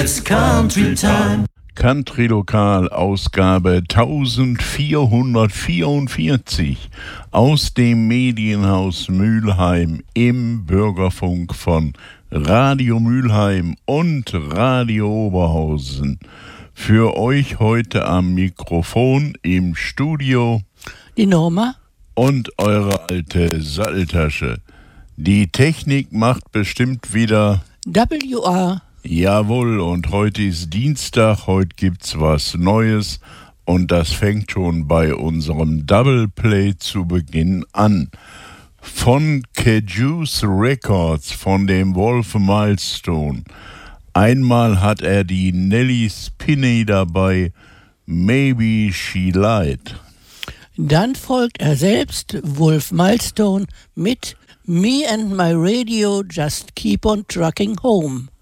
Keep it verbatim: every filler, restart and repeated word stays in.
It's Country Time. Country Lokal, Ausgabe eintausendvierhundertvierundvierzig aus dem Medienhaus Mülheim im Bürgerfunk von Radio Mülheim und Radio Oberhausen. Für euch heute am Mikrofon im Studio die Norma und eure alte Satteltasche. Die Technik macht bestimmt wieder W R. Jawohl, und heute ist Dienstag, heute gibt's was Neues und das fängt schon bei unserem Double Play zu Beginn an. Von Cajuice Records, von dem Wolf Milestone. Einmal hat er die Nelly Spinney dabei, Maybe She Lied. Dann folgt er selbst, Wolf Milestone, mit Me and My Radio Just Keep on Trucking Home.